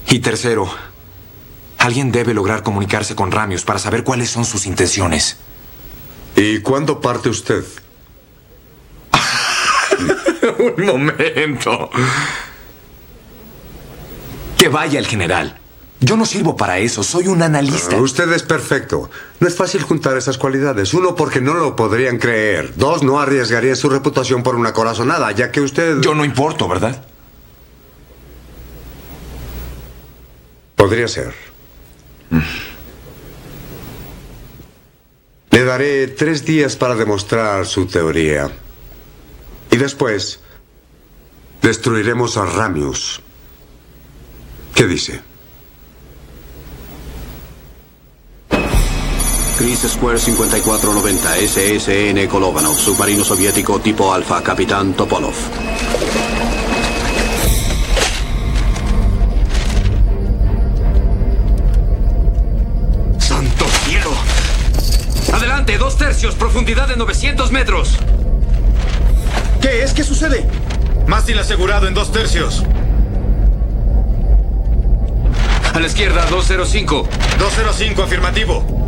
Y tercero, alguien debe lograr comunicarse con Ramius para saber cuáles son sus intenciones. ¿Y cuándo parte usted? Un momento. Que vaya el general. Yo no sirvo para eso, soy un analista. Usted es perfecto. No es fácil juntar esas cualidades. Uno, porque no lo podrían creer. Dos, no arriesgaría su reputación por una corazonada, ya que usted... Yo no importo, ¿verdad? Podría ser. Le daré 3 días para demostrar su teoría. Y después, destruiremos a Ramius. ¿Qué dice? Chris Square 5490, SSN Kolovanov, submarino soviético tipo Alfa, Capitán Topolov. ¡Santo cielo! ¡Adelante! 2/3, profundidad de 900 metros. ¿Qué es? ¿Qué sucede? Mástil asegurado en 2/3. A la izquierda, 205. 205, afirmativo.